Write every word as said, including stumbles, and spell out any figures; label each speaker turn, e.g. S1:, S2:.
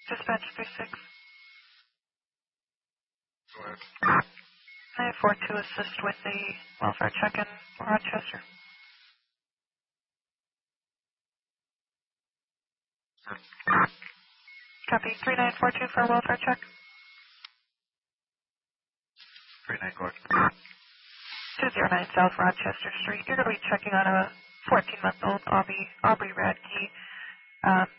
S1: Dispatch three six.
S2: Go ahead.
S1: nine four two assist with the welfare check in Rochester.
S2: Good.
S1: Copy three nine four two for welfare check.
S2: three nine four.
S1: two zero nine South Rochester Street. You're going to be checking on a fourteen-month-old Aubrey, Aubrey Radke. Um,